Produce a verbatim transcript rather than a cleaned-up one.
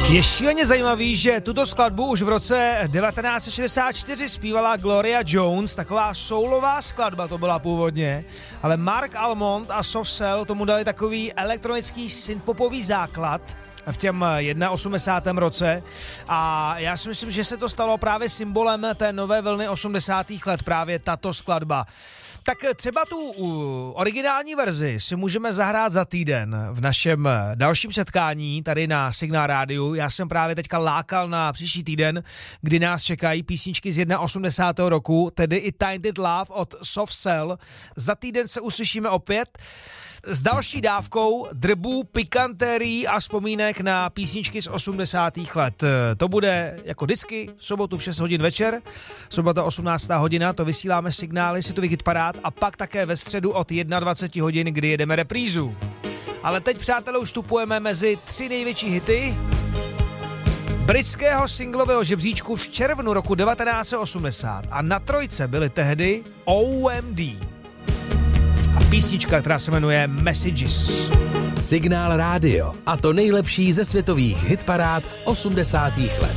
Je šíleně zajímavý, že tuto skladbu už v roce devatenáct set šedesát čtyři zpívala Gloria Jones, taková soulová skladba to byla původně, ale Mark Almond a Soft Cell tomu dali takový elektronický synthpopový základ v těm osmdesátém prvním roce a já si myslím, že se to stalo právě symbolem té nové vlny osmdesátých let, právě tato skladba. Tak třeba tu uh, originální verzi si můžeme zahrát za týden v našem dalším setkání tady na Signál rádiu. Já jsem právě teďka lákal na příští týden, kdy nás čekají písničky z osmdesátého prvního roku, tedy i Tainted Love od Soft Cell. Za týden se uslyšíme opět s další dávkou drbů, pikantérií a vzpomínek na písničky z osmdesátých let. To bude jako vždycky v sobotu v šest hodin večer, sobota osmnáctá hodina, to vysíláme signály světových hitparád a pak také ve středu od dvacet jedna hodin, kdy jedeme reprízu. Ale teď, přátelé, už vstupujeme mezi tři největší hity britského singlového žebříčku v červnu roku devatenáct set osmdesát a na trojce byly tehdy O M D. A písnička, která se jmenuje Messages. Signál rádio a to nejlepší ze světových hitparád osmdesátých let.